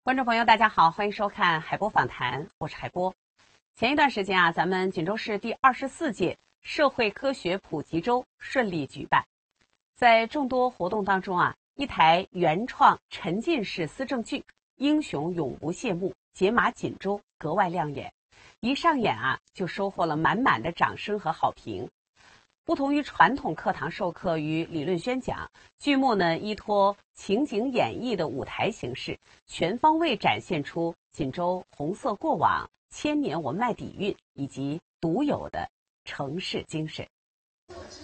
观众朋友，大家好，欢迎收看海波访谈，我是海波。前一段时间咱们锦州市第24届社会科学普及周顺利举办。在众多活动当中一台原创沉浸式思政剧《英雄永不谢幕》解码锦州格外亮眼，一上演就收获了满满的掌声和好评。不同于传统课堂授课与理论宣讲，剧目呢依托情景演绎的舞台形式，全方位展现出锦州红色过往、千年文脉底蕴以及独有的城市精神。